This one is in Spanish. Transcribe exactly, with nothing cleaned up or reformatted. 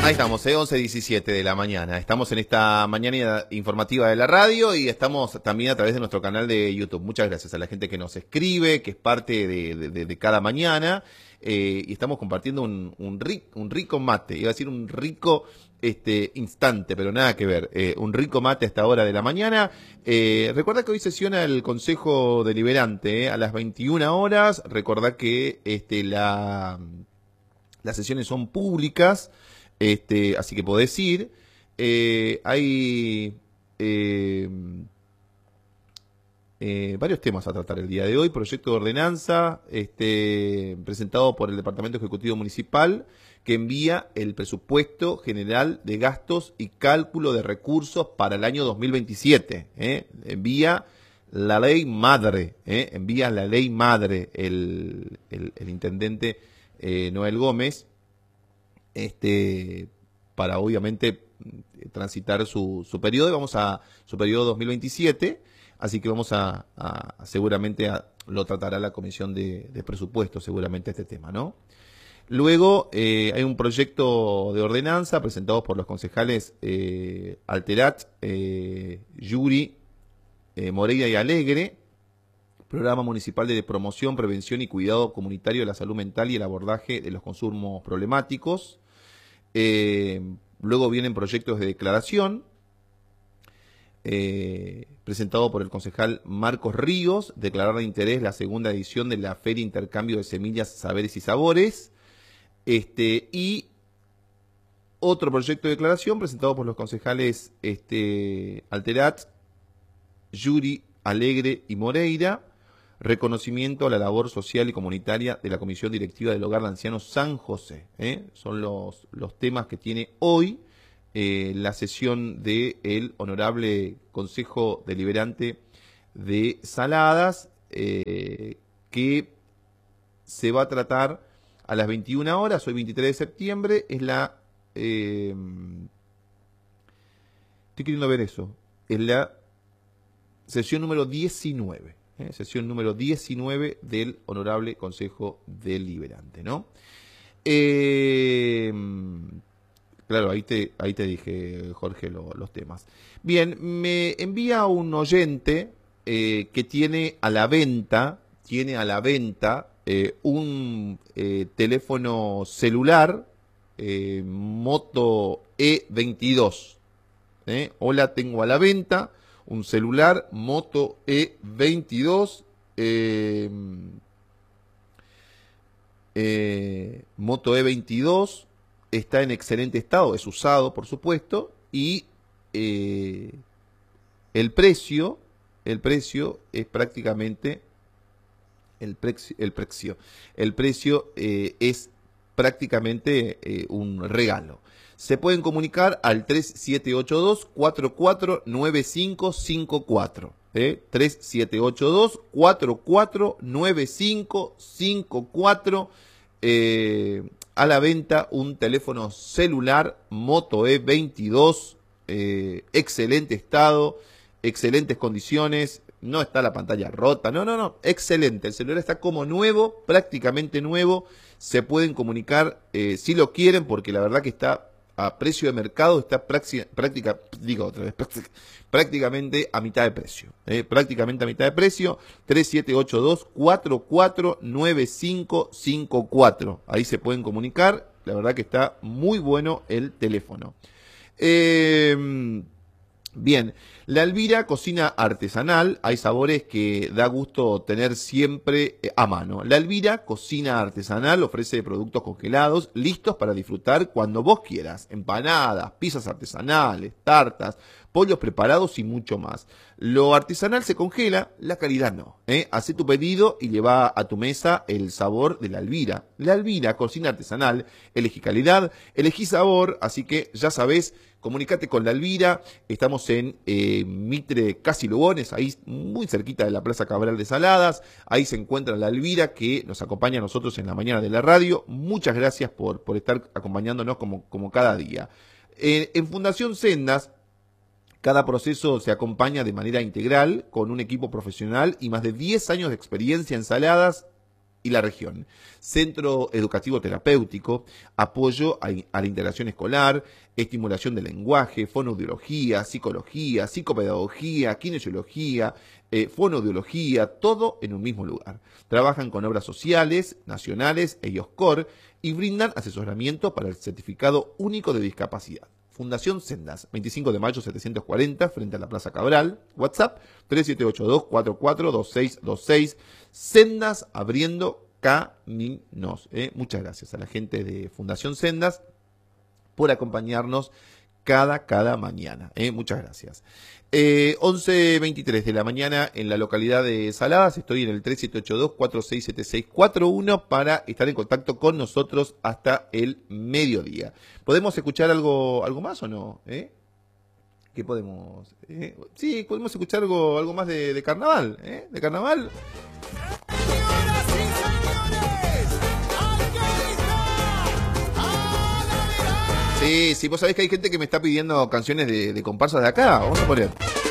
Ahí estamos, eh, once diecisiete de la mañana. Estamos en esta mañana informativa de la radio y estamos también a través de nuestro canal de YouTube. Muchas gracias a la gente que nos escribe, que es parte de, de, de cada mañana. Eh, y estamos compartiendo un, un, rico, un rico mate. Iba a decir un rico este, instante, pero nada que ver. Eh, un rico mate a esta hora de la mañana. Eh, recuerda que hoy sesiona el Consejo Deliberante eh, a las veintiuna horas. Recuerda que este, la, las sesiones son públicas. Este, así que podés ir. Eh, hay eh, eh, varios temas a tratar el día de hoy. Proyecto de ordenanza este, presentado por el Departamento Ejecutivo Municipal que envía el presupuesto general de gastos y cálculo de recursos para el año dos mil veintisiete. ¿eh? Envía la ley madre. ¿eh? Envía la ley madre el, el, el intendente eh, Noel Gómez. Este, para obviamente transitar su, su periodo, vamos a su periodo dos mil veintisiete, así que vamos a, a seguramente a, lo tratará la Comisión de, de Presupuestos, seguramente este tema, ¿no? Luego eh, hay un proyecto de ordenanza presentado por los concejales eh, Alterat, eh, Yuri, eh, Moreira y Alegre, Programa Municipal de Promoción, Prevención y Cuidado Comunitario de la Salud Mental y el abordaje de los consumos problemáticos. Eh, luego vienen proyectos de declaración, eh, presentado por el concejal Marcos Ríos, declarar de interés la segunda edición de la Feria Intercambio de Semillas, Saberes y Sabores. Este, y otro proyecto de declaración presentado por los concejales este, Alterat, Yuri, Alegre y Moreira. Reconocimiento a la labor social y comunitaria de la Comisión Directiva del Hogar de Ancianos San José. ¿eh? Son los, los temas que tiene hoy eh, la sesión del Honorable Consejo Deliberante de Saladas, eh, que se va a tratar a las veintiuna horas, hoy veintitrés de septiembre, es la... Eh, estoy queriendo ver eso, es la sesión número diecinueve. Eh, sesión número diecinueve del Honorable Consejo Deliberante, ¿no? Eh, claro, ahí te, ahí te dije, Jorge, lo, los temas. Bien, me envía un oyente eh, que tiene a la venta, tiene a la venta eh, un eh, teléfono celular eh, Moto E veintidós. Eh. Hola, tengo a la venta un celular Moto E veintidós, eh, eh, Moto E veintidós, está en excelente estado, es usado por supuesto, y eh, el precio, el precio es prácticamente, el precio, el precio, el precio eh, es prácticamente eh, un regalo. Se pueden comunicar al tres siete ocho dos, cuatro cuatro nueve cinco cinco cuatro. ¿eh? tres siete ocho dos, cuatro cuatro nueve cinco cinco cuatro. Eh, a la venta un teléfono celular Moto E veintidós. Eh, excelente estado, excelentes condiciones. No está la pantalla rota. No, no, no. Excelente. El celular está como nuevo, prácticamente nuevo. Se pueden comunicar eh, si lo quieren, porque la verdad que está a precio de mercado, está práctica, práctica digo otra vez, práctica, prácticamente a mitad de precio. Eh, prácticamente a mitad de precio. tres siete ocho dos, cuatro cuatro nueve cinco cinco cuatro. Ahí se pueden comunicar. La verdad que está muy bueno el teléfono. Eh, Bien, la Elvira, cocina artesanal, hay sabores que da gusto tener siempre a mano. La Elvira, cocina artesanal, ofrece productos congelados, listos para disfrutar cuando vos quieras. Empanadas, pizzas artesanales, tartas, pollos preparados y mucho más. Lo artesanal se congela, la calidad no. ¿eh? Hacé tu pedido y lleva a tu mesa el sabor de la Elvira. La Elvira, cocina artesanal, elegí calidad, elegí sabor, así que ya sabés, comunicate con la Elvira. Estamos en eh, Mitre, casi Lugones, ahí muy cerquita de la Plaza Cabral de Saladas. Ahí se encuentra la Elvira, que nos acompaña a nosotros en la mañana de la radio. Muchas gracias por, por estar acompañándonos como, como cada día. Eh, en Fundación Sendas, cada proceso se acompaña de manera integral con un equipo profesional y más de diez años de experiencia en saladas y la región. Centro Educativo Terapéutico, apoyo a, a la integración escolar, estimulación del lenguaje, fonoaudiología, psicología, psicopedagogía, kinesiología, eh, fonoaudiología, todo en un mismo lugar. Trabajan con obras sociales, nacionales e I O S C O R y brindan asesoramiento para el certificado único de discapacidad. Fundación Sendas, veinticinco de mayo setecientos cuarenta, frente a la Plaza Cabral. WhatsApp tres siete ocho dos, cuatro cuatro dos seis dos seis. Sendas abriendo caminos. ¿eh? Muchas gracias a la gente de Fundación Sendas por acompañarnos cada, cada mañana. ¿eh? Muchas gracias. Eh, once veintitrés de la mañana en la localidad de Saladas. Estoy en el tres siete ocho dos, cuatro seis siete seis cuatro uno para estar en contacto con nosotros hasta el mediodía. ¿Podemos escuchar algo, algo más o no? ¿Eh? ¿Qué podemos? ¿Eh? Sí, podemos escuchar algo, algo más de, de carnaval. ¿eh? ¿De carnaval? Señoras y señores, aquí está, a la Sí, sí, vos sabés que hay gente que me está pidiendo canciones de, de comparsas de acá. Vamos a poner.